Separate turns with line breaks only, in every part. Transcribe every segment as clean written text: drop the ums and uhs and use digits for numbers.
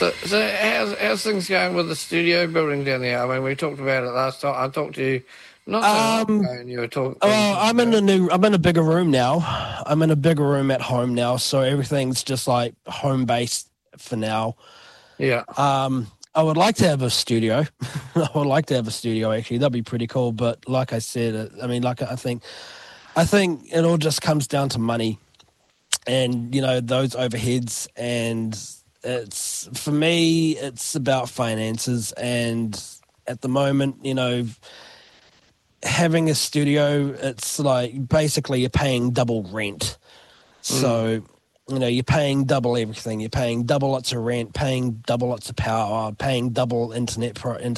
So how's things going with the studio building down there? I mean, we talked about it last time. I talked to you not so long ago, and you were talking.
I'm in a bigger room now. I'm in a bigger room at home now, so everything's just like home based for now.
Yeah.
I would like to have a studio. I would like to have a studio, actually. That'd be pretty cool. But like I said, I mean, like I think it all just comes down to money and, you know, those overheads. And it's, for me, it's about finances. And at the moment, you know, having a studio, it's like basically you're paying double rent. So... You know, you're paying double everything. You're paying double lots of rent, paying double lots of power, paying double internet.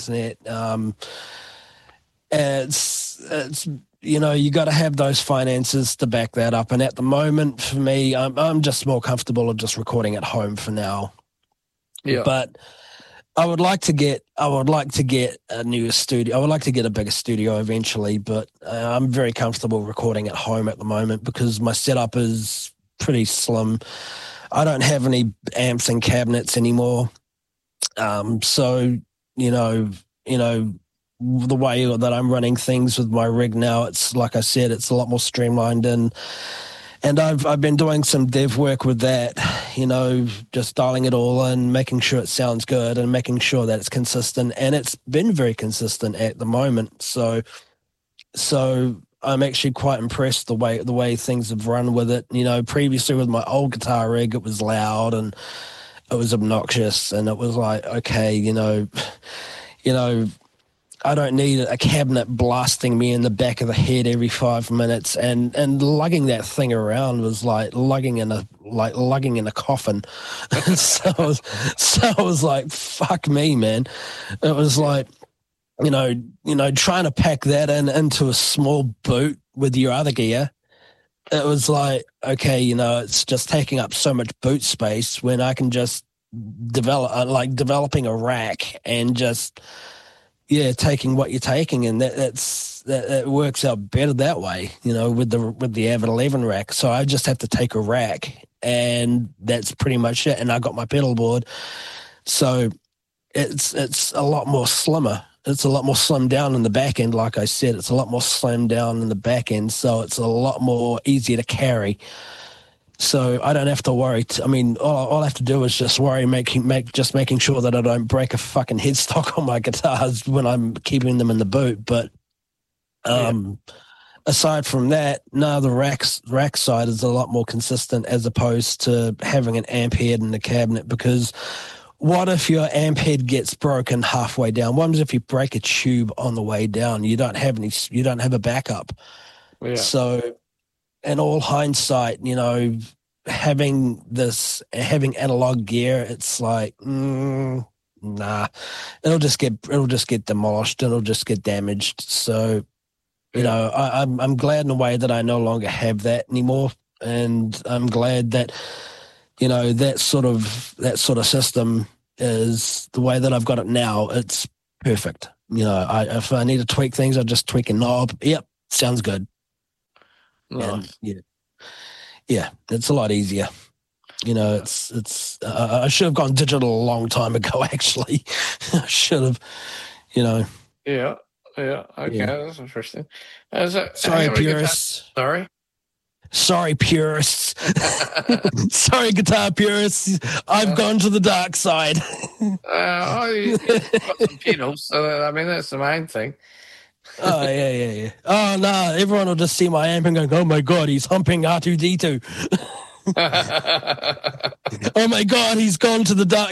It's you know, you got to have those finances to back that up. And at the moment, for me, I'm just more comfortable of just recording at home for now.
Yeah.
But I would like to get a new studio. I would like to get a bigger studio eventually. But I'm very comfortable recording at home at the moment because my setup is pretty slim. I don't have any amps and cabinets anymore. So, you know, the way that I'm running things with my rig now, it's like I said, it's a lot more streamlined and I've been doing some dev work with that, you know, just dialing it all in, making sure it sounds good and making sure that it's consistent. And it's been very consistent at the moment. So I'm actually quite impressed the way things have run with it. You know, previously with my old guitar rig, it was loud and it was obnoxious, and it was like, okay, you know, I don't need a cabinet blasting me in the back of the head every 5 minutes, and lugging that thing around was like lugging in a coffin. so I was like, fuck me, man. It was like, you know, trying to pack that into a small boot with your other gear, it was like, okay, you know, it's just taking up so much boot space when I can just developing a rack and just, taking what you're taking, and that works out better that way, you know, with the Avid 11 rack. So I just have to take a rack, and that's pretty much it. And I got my pedal board, so it's a lot more slimmer. It's a lot more slimmed down in the back end, like I said. It's a lot more slimmed down in the back end, so it's a lot more easier to carry. So I don't have to worry. All I have to do is just worry, making sure that I don't break a fucking headstock on my guitars when I'm keeping them in the boot. But aside from that, no, the rack side is a lot more consistent as opposed to having an amp head in the cabinet, because what if your amp head gets broken halfway down? What if you break a tube on the way down? You don't have a backup. Yeah. So, in all hindsight, you know, having analog gear, it's like, nah, it'll just get demolished. It'll just get damaged. So, you know, I'm glad in a way that I no longer have that anymore, and I'm glad that, you know, that sort of system is the way that I've got it now. It's perfect. You know, if I need to tweak things, I just tweak a knob. Yep, sounds good.
Nice.
And yeah, it's a lot easier. You know, it's. I should have gone digital a long time ago. Actually, I should have. You know.
Yeah. Okay, that's interesting.
Sorry, purists. Sorry, purists. Sorry, guitar purists. I've gone to the dark side.
You've got some pedals, so I mean that's the main thing.
Oh yeah. Oh no, everyone will just see my amp and go, "Oh my god, he's humping R2D2." Oh my god, he's gone to the dark